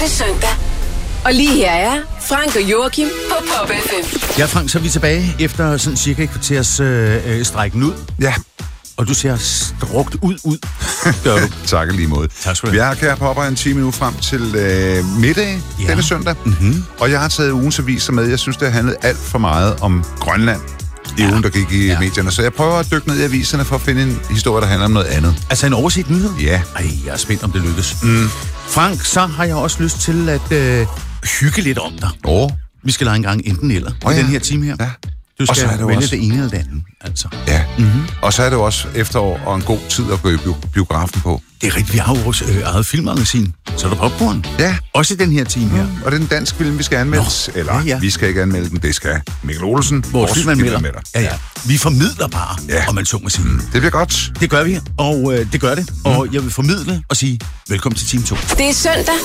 det søndag. Og lige her er Frank og Joachim på Pop FM. Ja, Frank, så er vi tilbage efter sådan cirka et kvarters strækken ud. Ja. Og du ser strukt ud. Gør du. Tak lige måde. Tak skal du Vi have. er her på en time nu frem til middag denne søndag. Mm-hmm. Og jeg har taget ugens aviser med. Jeg synes, det har handlet alt for meget om Grønland i ugen, der gik i medierne. Så jeg prøver at dykke ned i aviserne for at finde en historie, der handler om noget andet. Altså en oversigt nyhed? Ja. Ej, jeg er spændt, om det lykkes. Frank, så har jeg også lyst til at hygge lidt om dig. Vi skal lege en gang enten eller i den her time her. Ja. Du Og så er skal det vælge også det ene eller det andet, altså. Ja. Og så er det jo også efterår og en god tid at gå i biografen på. Det er rigtigt, vi har jo vores eget filmmagasin. Så er der popcorn. Ja. Også i den her time her. Og det er en dansk film, vi skal anmelde. Eller vi skal ikke anmelde den, det skal Mikkel Olsen, Vores filmanmelder. Ja. Vi formidler bare, om man så må sige. Det bliver godt. Det gør vi, og det gør det. Og jeg vil formidle og sige velkommen til time 2. Det er søndag,